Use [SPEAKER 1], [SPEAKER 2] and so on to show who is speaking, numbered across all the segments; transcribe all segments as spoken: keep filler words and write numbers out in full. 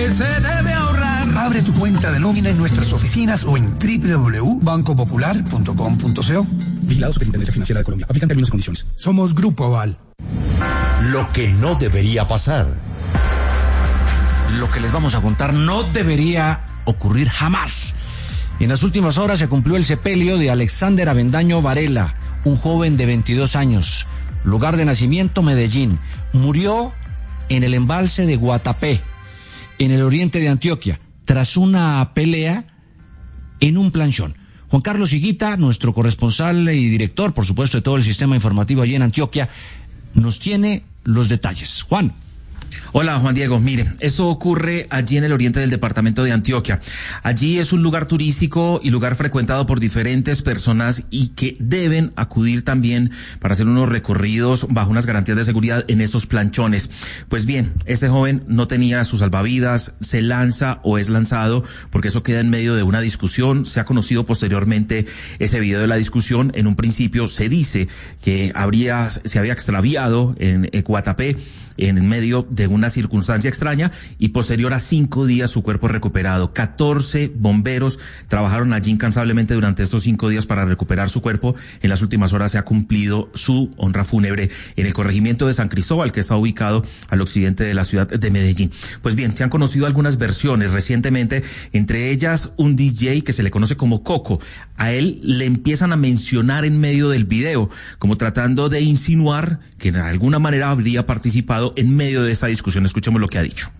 [SPEAKER 1] que se debe ahorrar.
[SPEAKER 2] Abre tu cuenta de nómina en nuestras oficinas o en doble u doble u doble u punto banco popular punto com punto co.
[SPEAKER 3] Vigilado Superintendencia Financiera de Colombia. Aplican términos y condiciones.
[SPEAKER 2] Somos Grupo Aval.
[SPEAKER 4] Lo que no debería pasar.
[SPEAKER 5] Lo que les vamos a contar no debería ocurrir jamás. En las últimas horas se cumplió el sepelio de Alexander Avendaño Varela, un joven de veintidós años, lugar de nacimiento Medellín. Murió en el embalse de Guatapé, en el oriente de Antioquia, tras una pelea en un planchón. Juan Carlos Higuita, nuestro corresponsal y director, por supuesto, de todo el sistema informativo allí en Antioquia, nos tiene los detalles. Juan.
[SPEAKER 6] Hola Juan Diego, mire, esto ocurre allí en el oriente del departamento de Antioquia. Allí es un lugar turístico y lugar frecuentado por diferentes personas y que deben acudir también para hacer unos recorridos bajo unas garantías de seguridad en estos planchones. Pues bien, este joven no tenía sus salvavidas, se lanza o es lanzado porque eso queda en medio de una discusión. Se ha conocido posteriormente ese video de la discusión. En un principio se dice que habría, se había extraviado en Guatapé en medio de una circunstancia extraña y posterior a cinco días su cuerpo recuperado. catorce bomberos trabajaron allí incansablemente durante estos cinco días para recuperar su cuerpo. En las últimas horas se ha cumplido su honra fúnebre en el corregimiento de San Cristóbal, que está ubicado al occidente de la ciudad de Medellín. Pues bien, se han conocido algunas versiones recientemente, entre ellas un D J que se le conoce como Coco. A él le empiezan a mencionar en medio del video, como tratando de insinuar que de alguna manera habría participado en medio de esta discusión. Escuchemos lo que ha dicho.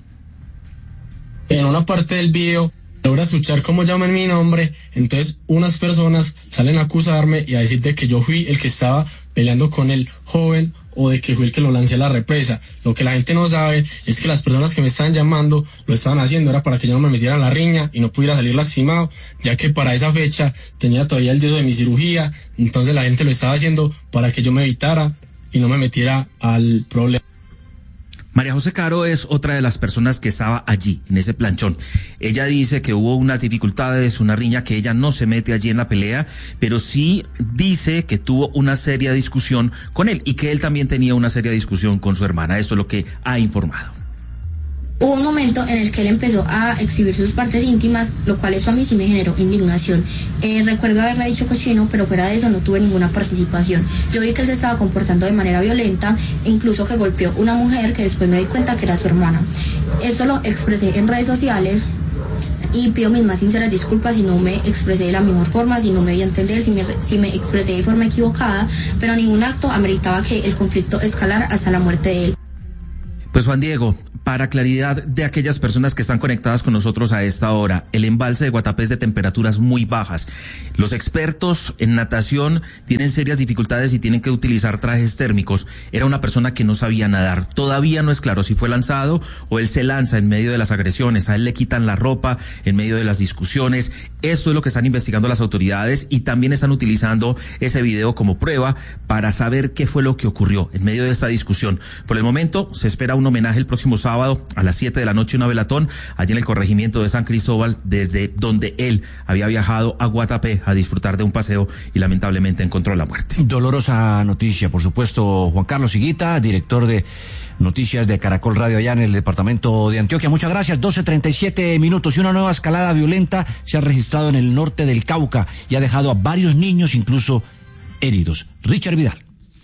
[SPEAKER 7] En una parte del video logra escuchar cómo llaman mi nombre, entonces unas personas salen a acusarme y a decir de que yo fui el que estaba peleando con el joven o de que fui el que lo lancé a la represa. Lo que la gente no sabe es que las personas que me estaban llamando lo estaban haciendo era para que yo no me metiera en la riña y no pudiera salir lastimado, ya que para esa fecha tenía todavía el dedo de mi cirugía, entonces la gente lo estaba haciendo para que yo me evitara y no me metiera al problema.
[SPEAKER 6] María José Caro es otra de las personas que estaba allí, en ese planchón. Ella dice que hubo unas dificultades, una riña, que ella no se mete allí en la pelea, pero sí dice que tuvo una seria discusión con él y que él también tenía una seria discusión con su hermana. Esto es lo que ha informado.
[SPEAKER 8] Hubo un momento en el que él empezó a exhibir sus partes íntimas, lo cual eso a mí sí me generó indignación. Eh, recuerdo haberle dicho cochino, pero fuera de eso no tuve ninguna participación. Yo vi que él se estaba comportando de manera violenta, incluso que golpeó una mujer que después me di cuenta que era su hermana. Esto lo expresé en redes sociales y pido mis más sinceras disculpas si no me expresé de la mejor forma, si no me di a entender, si me, si me expresé de forma equivocada, pero ningún acto ameritaba que el conflicto escalara hasta la muerte de él.
[SPEAKER 6] Pues Juan Diego, para claridad de aquellas personas que están conectadas con nosotros a esta hora, el embalse de Guatapé es de temperaturas muy bajas. Los expertos en natación tienen serias dificultades y tienen que utilizar trajes térmicos. Era una persona que no sabía nadar. Todavía no es claro si fue lanzado o él se lanza en medio de las agresiones. A él le quitan la ropa en medio de las discusiones. Eso es lo que están investigando las autoridades y también están utilizando ese video como prueba para saber qué fue lo que ocurrió en medio de esta discusión. Por el momento se espera un homenaje el próximo sábado a las siete de la noche, una velatón allí en el corregimiento de San Cristóbal, desde donde él había viajado a Guatapé a disfrutar de un paseo y lamentablemente encontró la muerte.
[SPEAKER 5] Dolorosa noticia, por supuesto. Juan Carlos Higuita, director de Noticias de Caracol Radio allá en el departamento de Antioquia. Muchas gracias. doce treinta y siete minutos y una nueva escalada violenta se ha registrado en el norte del Cauca y ha dejado a varios niños incluso heridos. Richard Vidal.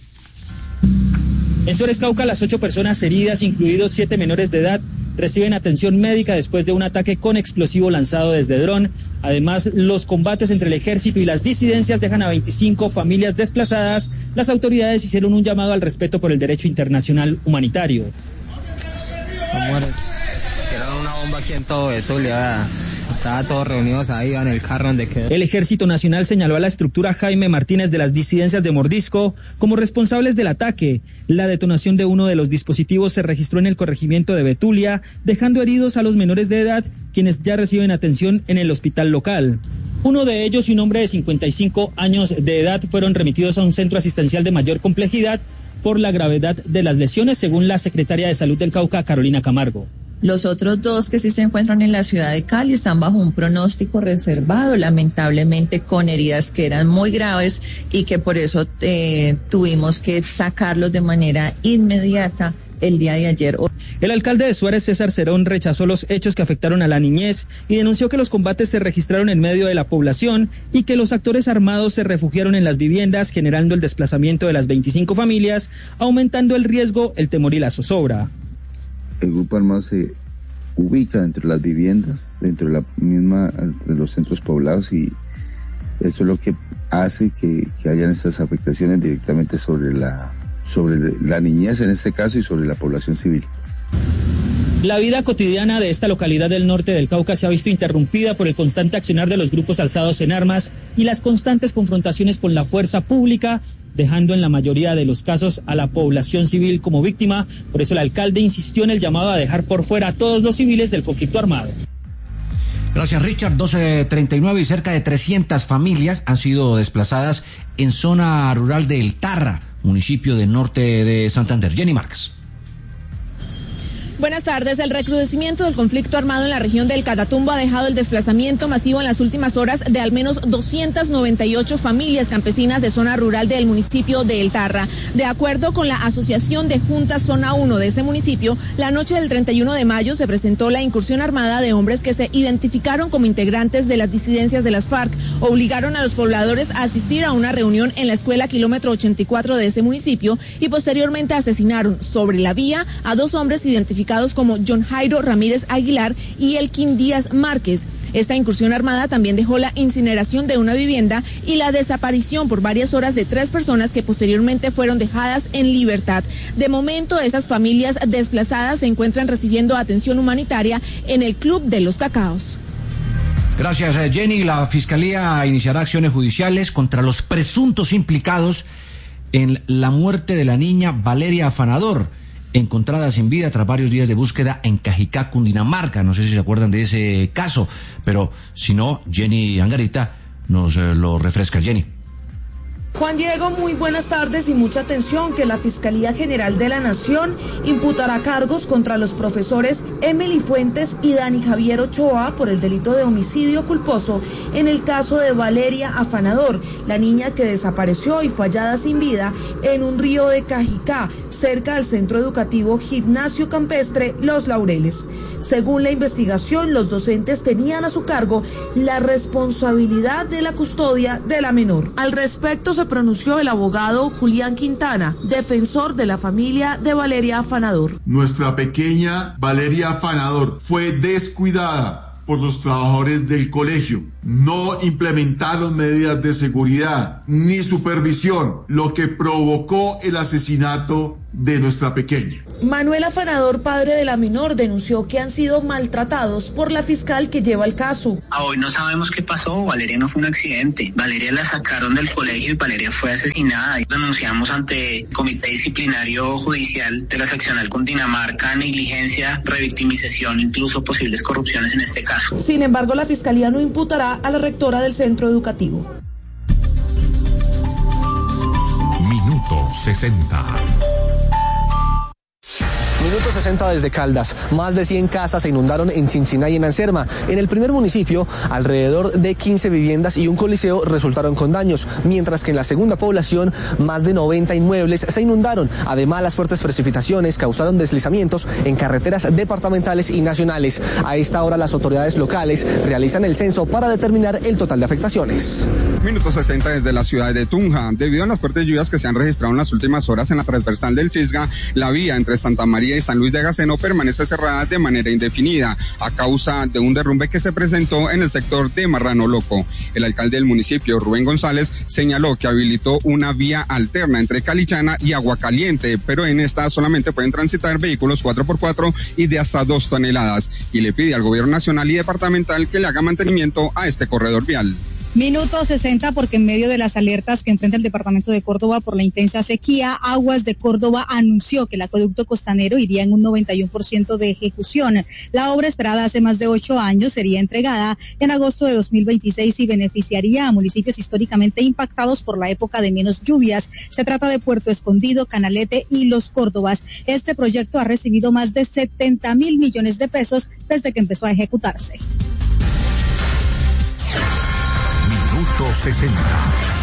[SPEAKER 9] En Suárez, Cauca, las ocho personas heridas, incluidos siete menores de edad, reciben atención médica después de un ataque con explosivo lanzado desde dron. Además, los combates entre el ejército y las disidencias dejan a veinticinco familias desplazadas. Las autoridades hicieron un llamado al respeto por el derecho internacional humanitario.
[SPEAKER 10] Amores, tiraron una bomba aquí en todo Betulia. Estaban todos reunidos ahí en el carro donde quedó.
[SPEAKER 9] El Ejército Nacional señaló a la estructura Jaime Martínez de las disidencias de Mordisco como responsables del ataque. La detonación de uno de los dispositivos se registró en el corregimiento de Betulia, dejando heridos a los menores de edad, quienes ya reciben atención en el hospital local. Uno de ellos y un hombre de cincuenta y cinco años de edad fueron remitidos a un centro asistencial de mayor complejidad por la gravedad de las lesiones, según la secretaria de Salud del Cauca, Carolina Camargo.
[SPEAKER 11] Los otros dos que sí se encuentran en la ciudad de Cali están bajo un pronóstico reservado, lamentablemente con heridas que eran muy graves y que por eso eh, tuvimos que sacarlos de manera inmediata el día de ayer.
[SPEAKER 9] El alcalde de Suárez, César Cerón, rechazó los hechos que afectaron a la niñez y denunció que los combates se registraron en medio de la población y que los actores armados se refugiaron en las viviendas, generando el desplazamiento de las veinticinco familias, aumentando el riesgo, el temor y la zozobra.
[SPEAKER 1] El grupo armado se ubica dentro de las viviendas, dentro de la misma de los centros poblados, y esto es lo que hace que, que hayan estas afectaciones directamente sobre la sobre la niñez en este caso y sobre la población civil.
[SPEAKER 9] La vida cotidiana de esta localidad del norte del Cauca se ha visto interrumpida por el constante accionar de los grupos alzados en armas y las constantes confrontaciones con la fuerza pública, dejando en la mayoría de los casos a la población civil como víctima. Por eso el alcalde insistió en el llamado a dejar por fuera a todos los civiles del conflicto armado.
[SPEAKER 5] Gracias, Richard. doce treinta y nueve y cerca de trescientas familias han sido desplazadas en zona rural de El Tarra, municipio del norte de Santander. Jenny Márquez.
[SPEAKER 12] Buenas tardes. El recrudecimiento del conflicto armado en la región del Catatumbo ha dejado el desplazamiento masivo en las últimas horas de al menos doscientas noventa y ocho familias campesinas de zona rural del municipio de El Tarra. De acuerdo con la Asociación de Juntas Zona uno de ese municipio, la noche del treinta y uno de mayo se presentó la incursión armada de hombres que se identificaron como integrantes de las disidencias de las FARC. Obligaron a los pobladores a asistir a una reunión en la escuela kilómetro ochenta y cuatro de ese municipio y posteriormente asesinaron sobre la vía a dos hombres identificados como John Jairo Ramírez Aguilar y Elkin Díaz Márquez. Esta incursión armada también dejó la incineración de una vivienda y la desaparición por varias horas de tres personas que posteriormente fueron dejadas en libertad. De momento, esas familias desplazadas se encuentran recibiendo atención humanitaria en el Club de los Cacaos.
[SPEAKER 5] Gracias, Jenny. La Fiscalía iniciará acciones judiciales contra los presuntos implicados en la muerte de la niña Valeria Afanador, encontrada sin vida tras varios días de búsqueda en Cajicá, Cundinamarca. No sé si se acuerdan de ese caso, pero si no, Jenny Angarita nos eh, lo refresca. Jenny.
[SPEAKER 13] Juan Diego, muy buenas tardes y mucha atención que la Fiscalía General de la Nación imputará cargos contra los profesores Emily Fuentes y Dani Javier Ochoa por el delito de homicidio culposo en el caso de Valeria Afanador, la niña que desapareció y fue hallada sin vida en un río de Cajicá, cerca del centro educativo Gimnasio Campestre Los Laureles. Según la investigación, los docentes tenían a su cargo la responsabilidad de la custodia de la menor. Al respecto se pronunció el abogado Julián Quintana, defensor de la familia de Valeria Afanador.
[SPEAKER 14] Nuestra pequeña Valeria Afanador fue descuidada por los trabajadores del colegio. No implementaron medidas de seguridad ni supervisión, lo que provocó el asesinato de nuestra pequeña.
[SPEAKER 13] Manuel Afanador, padre de la menor, denunció que han sido maltratados por la fiscal que lleva el caso.
[SPEAKER 15] A hoy no sabemos qué pasó, Valeria no fue un accidente. Valeria la sacaron del colegio y Valeria fue asesinada. Denunciamos ante el Comité Disciplinario Judicial de la Seccional Cundinamarca negligencia, revictimización, incluso posibles corrupciones en este caso.
[SPEAKER 13] Sin embargo, la fiscalía no imputará a la rectora del centro educativo.
[SPEAKER 16] Minuto sesenta.
[SPEAKER 17] Minuto sesenta desde Caldas. Más de cien casas se inundaron en Chinchiná y en Anserma. En el primer municipio, alrededor de quince viviendas y un coliseo resultaron con daños, mientras que en la segunda población, más de noventa inmuebles se inundaron. Además, las fuertes precipitaciones causaron deslizamientos en carreteras departamentales y nacionales. A esta hora, las autoridades locales realizan el censo para determinar el total de afectaciones.
[SPEAKER 18] Minuto sesenta desde la ciudad de Tunja. Debido a las fuertes lluvias que se han registrado en las últimas horas en la transversal del Cisga, la vía entre Santa María y San Luis de Gaceno permanece cerrada de manera indefinida a causa de un derrumbe que se presentó en el sector de Marrano Loco. El alcalde del municipio, Rubén González, señaló que habilitó una vía alterna entre Calichana y Aguacaliente, pero en esta solamente pueden transitar vehículos cuatro por cuatro y de hasta dos toneladas, y le pide al gobierno nacional y departamental que le haga mantenimiento a este corredor vial.
[SPEAKER 19] Minuto sesenta, porque en medio de las alertas que enfrenta el departamento de Córdoba por la intensa sequía, Aguas de Córdoba anunció que el acueducto costanero iría en un noventa y uno por ciento de ejecución. La obra, esperada hace más de ocho años, sería entregada en agosto de dos mil veintiséis y beneficiaría a municipios históricamente impactados por la época de menos lluvias. Se trata de Puerto Escondido, Canalete y Los Córdobas. Este proyecto ha recibido más de setenta mil millones de pesos desde que empezó a ejecutarse.
[SPEAKER 16] Minuto sesenta.